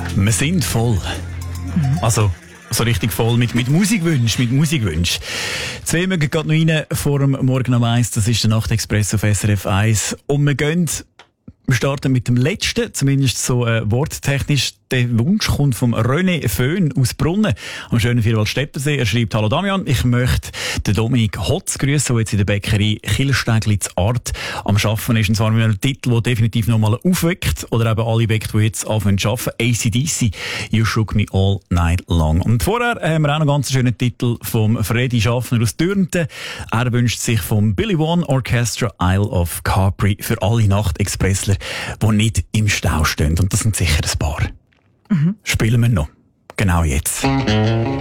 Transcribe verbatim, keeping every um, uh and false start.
Wir sind voll. Also, so richtig voll mit, mit Musikwünsch, mit Musikwünsch. Zwei mögen gerade noch rein vor dem Morgen um eins. Das ist der Nachtexpress auf S R F eins. Und wir gehen, wir starten mit dem letzten, zumindest so äh, worttechnisch. Der Wunsch kommt vom René Föhn aus Brunnen am schönen Vierwaldstättersee. Er schreibt: Hallo Damian, ich möchte den Dominik Hotz grüßen, der jetzt in der Bäckerei Killerstägli zu Art am Arbeiten ist. Und zwar mit einem Titel, der definitiv nochmal aufweckt oder eben alle weckt, die jetzt anfangen zu arbeiten. A C D C, You Shook Me All Night Long. Und vorher haben wir auch noch einen ganz schönen Titel vom Freddy Schaffner aus Dürnten. Er wünscht sich vom Billy One Orchestra Isle of Capri für alle Nachtexpressler, die nicht im Stau stehen. Und das sind sicher ein paar. Mhm. Spielen wir noch. Genau jetzt.